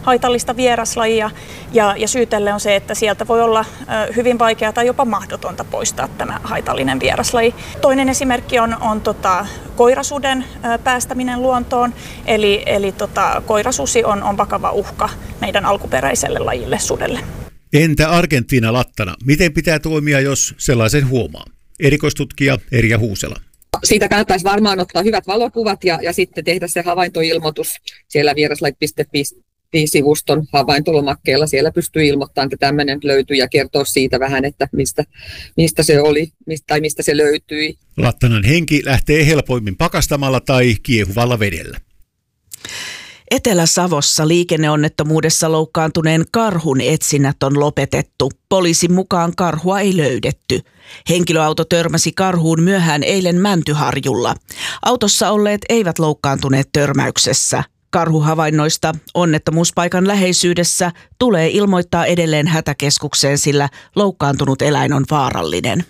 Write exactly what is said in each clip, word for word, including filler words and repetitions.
haitallista vieraslajia ja, ja syy tälle on se, että sieltä voi olla hyvin vaikeaa tai jopa mahdotonta poistaa tämä haitallinen vieraslaji. Toinen esimerkki on, on tota, koirasuden päästäminen luontoon, eli, eli tota, koirasusi on, on vakava uhka meidän alkuperäiselle lajille sudelle. Entä Argentiina Lattana? Miten pitää toimia, jos sellaisen huomaa? Erikoistutkija Erja Huusela. Siitä kannattaisi varmaan ottaa hyvät valokuvat ja, ja sitten tehdä se havaintoilmoitus siellä vieraslajit piste fi-sivuston havaintolomakkeella. Siellä pystyy ilmoittamaan, että tämmöinen löytyy ja kertoa siitä vähän, että mistä, mistä se oli mistä, tai mistä se löytyi. Lattanan henki lähtee helpoimmin pakastamalla tai kiehuvalla vedellä. Etelä-Savossa liikenneonnettomuudessa loukkaantuneen karhun etsinnät on lopetettu. Poliisin mukaan karhua ei löydetty. Henkilöauto törmäsi karhuun myöhään eilen Mäntyharjulla. Autossa olleet eivät loukkaantuneet törmäyksessä. Karhuhavainnoista onnettomuuspaikan läheisyydessä tulee ilmoittaa edelleen hätäkeskukseen, sillä loukkaantunut eläin on vaarallinen.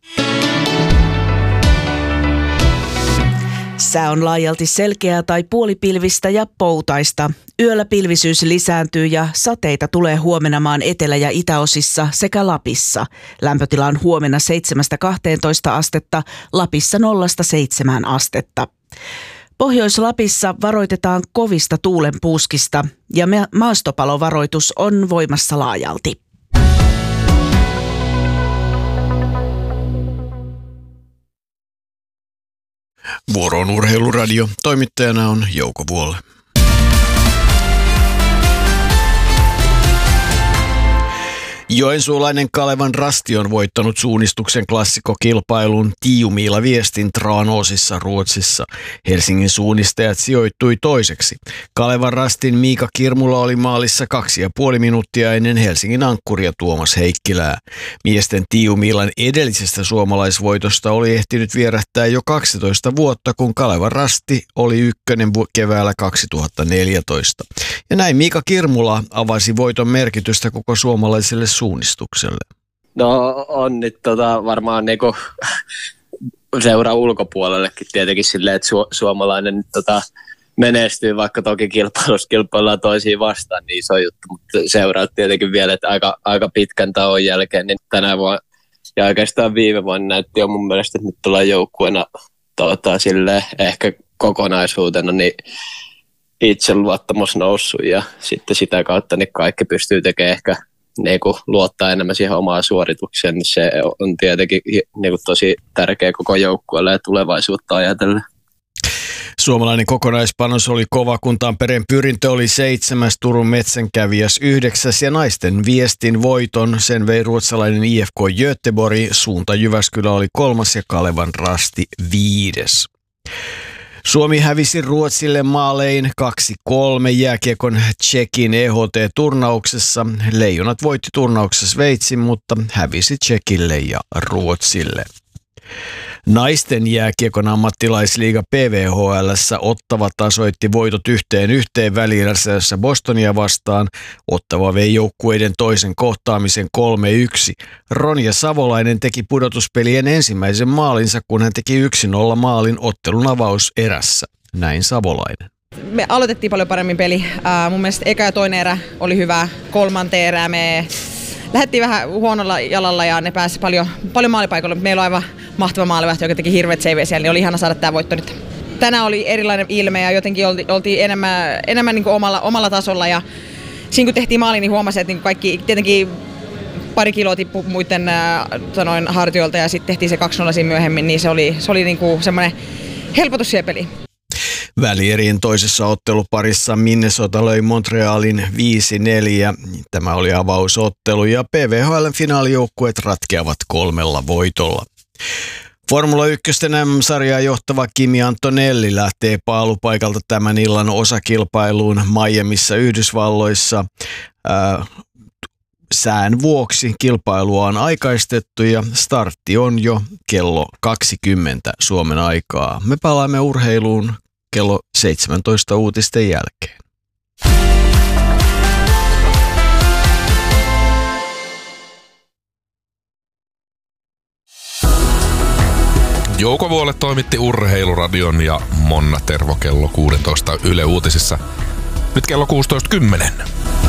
Sää on laajalti selkeää tai puolipilvistä ja poutaista. Yöllä pilvisyys lisääntyy ja sateita tulee huomenna maan etelä- ja itäosissa sekä Lapissa. Lämpötila on huomenna seitsemästä kahteentoista astetta, Lapissa nollasta seitsemään astetta. Pohjois-Lapissa varoitetaan kovista tuulenpuuskista ja maastopalovaroitus on voimassa laajalti. Vuoro on Urheiluradio. Toimittajana on Jouko Vuolle. Joensuulainen Kalevan Rasti on voittanut suunnistuksen klassikokilpailun Tiiumiila Viestin Tranåsissa Ruotsissa. Helsingin suunnistajat sijoittui toiseksi. Kalevan Rastin Miika Kirmula oli maalissa kaksi ja puoli minuuttia ennen Helsingin ankkuria Tuomas Heikkilää. Miesten Tiiumiilan edellisestä suomalaisvoitosta oli ehtinyt vierähtää jo kaksitoista vuotta, kun Kalevan Rasti oli ykkönen keväällä kaksituhattaneljätoista. Ja näin Miika Kirmula avasi voiton merkitystä koko suomalaiselle suunnistukselle. No on nyt tota, varmaan niinku seura ulkopuolellekin tietenkin silleen, että su- suomalainen nyt tota, menestyy, vaikka toki kilpailussa kilpaillaan toisiin vastaan, niin iso juttu, mutta seuraat tietenkin vielä, että aika, aika pitkän tauon jälkeen, niin tänä vuonna ja oikeastaan viime vuonna näytti jo mun mielestä, että nyt tullaan joukkueena tota, silleen, ehkä kokonaisuutena, niin itseluottamus noussut ja sitten sitä kautta niin kaikki pystyy tekemään ehkä niin kuin luottaa enemmän siihen omaan suoritukseen, niin se on tietenkin niin kuin tosi tärkeä koko joukkueelle ja tulevaisuutta ajatellen. Suomalainen kokonaispanos oli kova, kun Tampereen Pyrintö oli seitsemäs, Turun Metsänkävijäs yhdeksäs ja naisten Viestin voiton sen vei ruotsalainen I F K Göteborg, Suunta Jyväskylä oli kolmas ja Kalevan Rasti viides. Suomi hävisi Ruotsille maalein kaksi kolme jääkiekon Tšekin E H T-turnauksessa. Leijonat voitti turnauksessa Sveitsin, mutta hävisi Tšekille ja Ruotsille. Naisten jääkiekon ammattilaisliiga P V H L:ssä Ottava tasoitti voitot yhteen yhteen Väli-erässä Bostonia vastaan. Ottava vei joukkueiden toisen kohtaamisen kolme yksi. Ronja Savolainen teki pudotuspelien ensimmäisen maalinsa, kun hän teki yksi nolla maalin ottelun avauserässä. Näin Savolainen. Me aloitettiin paljon paremmin peli. Äh, mun mielestä eka ja toinen erä oli hyvä. Kolmanteen erään me lähdettiin vähän huonolla jalalla ja ne pääsi paljon, paljon maalipaikoille. Meillä on aivan mahtava maalivahti, joka teki hirveät seiveä siellä, niin oli ihana saada tämä voitto nyt. Tänään oli erilainen ilme ja jotenkin oltiin, oltiin enemmän, enemmän niin kuin omalla, omalla tasolla. Ja siinä kun tehtiin maali, niin huomasin, että niin kaikki tietenkin pari kiloa tippui muiden äh, sanoin, hartioilta ja sitten tehtiin se kaksi nolla siinä myöhemmin, niin se oli, se oli niin kuin semmoinen helpotus siihen peliin. Välierien toisessa otteluparissa Minnesota löi Montrealin viisi neljä. Tämä oli avausottelu ja P V H L:n finaalijoukkueet ratkeavat kolmella voitolla. Formula yksi M -sarjaa johtava Kimi Antonelli lähtee paalupaikalta tämän illan osakilpailuun Miamiissa Yhdysvalloissa. Äh, sään vuoksi kilpailua on aikaistettu ja startti on jo kello kaksikymmentä Suomen aikaa. Me palaamme urheiluun kello seitsemäntoista uutisten jälkeen. Jouko Vuolle toimitti Urheiluradion ja Monna Tervo kello kuusitoista Yle Uutisissa. Nyt kello kuusitoista kymmenen.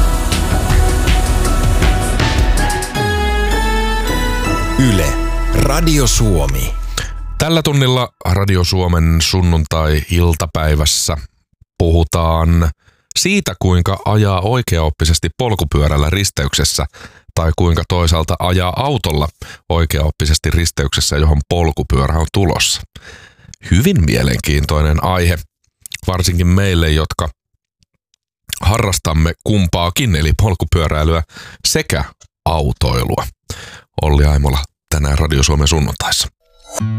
Yle, Radio Suomi. Tällä tunnilla Radio Suomen sunnuntai-iltapäivässä puhutaan siitä, kuinka ajaa oikeaoppisesti polkupyörällä risteyksessä tai kuinka toisaalta ajaa autolla oikeaoppisesti risteyksessä, johon polkupyörä on tulossa. Hyvin mielenkiintoinen aihe, varsinkin meille, jotka harrastamme kumpaakin, eli polkupyöräilyä sekä autoilua. Olli Aimola tänään Radio Suomen sunnuntaissa.